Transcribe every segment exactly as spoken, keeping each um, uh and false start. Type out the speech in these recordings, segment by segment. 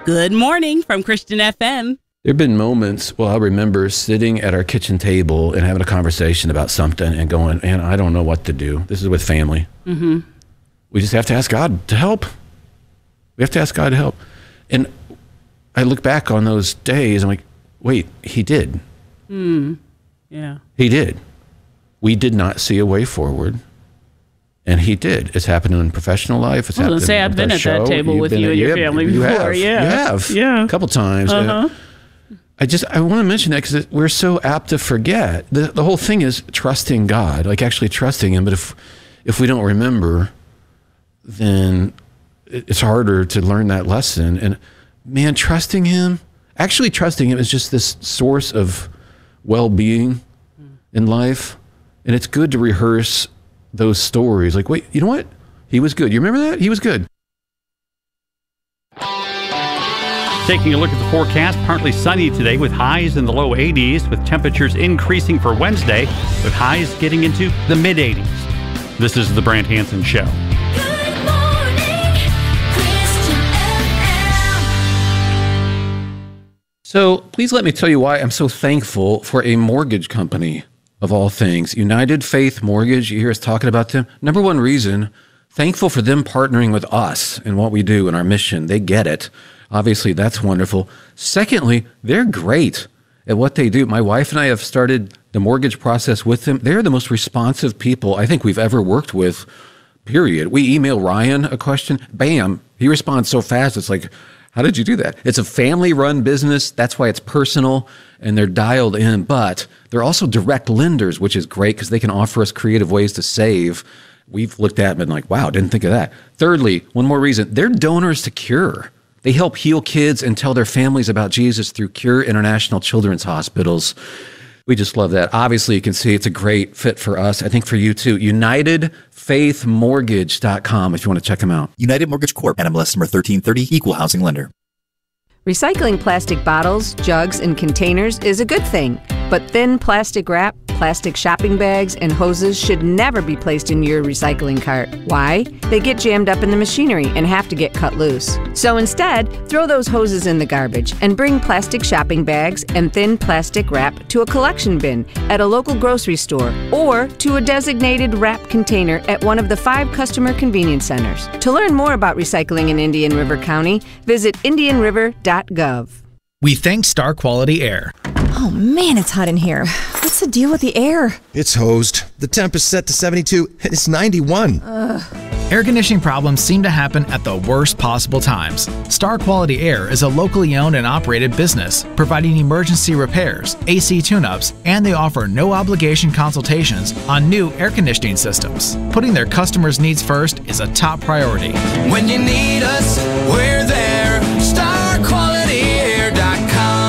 Good morning from Christian F M. There have been moments, well, I remember sitting at our kitchen table and having a conversation about something and going, man, I don't know what to do. This is with family. Mm-hmm. We just have to ask God to help. We have to ask God to help. And I look back on those days, I'm like, wait, he did. Mm. Yeah. He did. We did not see a way forward. And he did. It's happened in professional life. It's I was happened going to say, I've been at that table You've with been you at, and your you family have, before. You have. Yeah. You have. Yeah. A couple times. Uh-huh. I just, I want to mention that because we're so apt to forget. The, the whole thing is trusting God, like actually trusting him. But if, if we don't remember, then it's harder to learn that lesson. And man, trusting him, actually trusting him is just this source of well-being in life. And it's good to rehearse those stories. Like, wait, you know what? He was good. You remember that? He was good. Taking a look at the forecast, partly sunny today with highs in the low eighties, with temperatures increasing for Wednesday, with highs getting into the mid eighties. This is the Brant Hansen Show. Good morning, Christian F M. So please let me tell you why I'm so thankful for a mortgage company of all things. United Faith Mortgage, you hear us talking about them. Number one reason, thankful for them partnering with us in what we do and our mission. They get it. Obviously, that's wonderful. Secondly, they're great at what they do. My wife and I have started the mortgage process with them. They're the most responsive people I think we've ever worked with, period. We email Ryan a question, bam, he responds so fast. It's like, how did you do that? It's a family-run business. That's why it's personal, and they're dialed in. But they're also direct lenders, which is great because they can offer us creative ways to save. We've looked at them and like, wow, didn't think of that. Thirdly, one more reason, they're donors to Cure. They help heal kids and tell their families about Jesus through Cure International Children's Hospitals. We just love that. Obviously, you can see it's a great fit for us. I think for you too. United Faith Mortgage dot com if you want to check them out. United Mortgage Corp. N M L S number thirteen thirty, Equal Housing Lender. Recycling plastic bottles, jugs, and containers is a good thing, but thin plastic wrap, plastic shopping bags, and hoses should never be placed in your recycling cart. Why? They get jammed up in the machinery and have to get cut loose. So instead, throw those hoses in the garbage and bring plastic shopping bags and thin plastic wrap to a collection bin at a local grocery store or to a designated wrap container at one of the five customer convenience centers. To learn more about recycling in Indian River County, visit indian river dot gov. We thank Star Quality Air. Oh man, it's hot in here. What's the deal with the air? It's hosed. The temp is set to seventy-two and it's ninety-one. Ugh. Air conditioning problems seem to happen at the worst possible times. Star Quality Air is a locally owned and operated business, providing emergency repairs, A C tune-ups, and they offer no obligation consultations on new air conditioning systems. Putting their customers' needs first is a top priority. When you need us, we're there. star quality air dot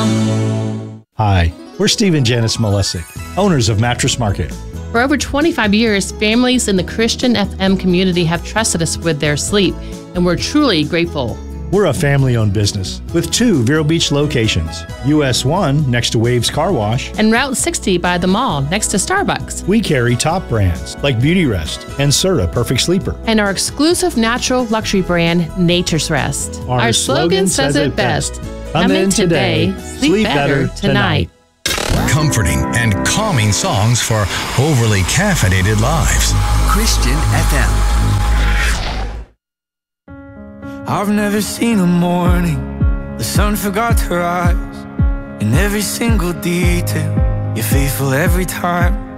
com. Hi, we're Steve and Janice Malesic, owners of Mattress Market. For over twenty-five years, families in the Christian F M community have trusted us with their sleep, and we're truly grateful. We're a family-owned business with two Vero Beach locations, U S one next to Waves Car Wash, and Route sixty by the mall next to Starbucks. We carry top brands like Beauty Rest and Serta Perfect Sleeper. And our exclusive natural luxury brand, Nature's Rest. Our, our slogan, slogan says it best. Come in today, sleep, sleep better, better tonight. Comforting and calming songs for overly caffeinated lives. Christian F M. I've never seen a morning the sun forgot to rise. In every single detail, you're faithful every time.